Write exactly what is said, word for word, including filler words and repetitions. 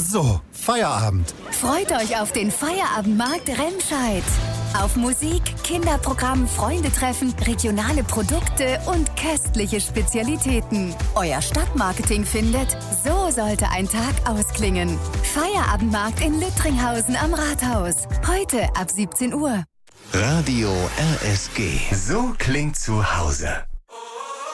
So, Feierabend. Freut euch auf den Feierabendmarkt Remscheid. Auf Musik, Kinderprogramm, Freundetreffen, regionale Produkte und köstliche Spezialitäten. Euer Stadtmarketing findet, so sollte ein Tag ausklingen. Feierabendmarkt in Lüttringhausen am Rathaus. Heute ab siebzehn Uhr. Radio R S G. So klingt zu Hause.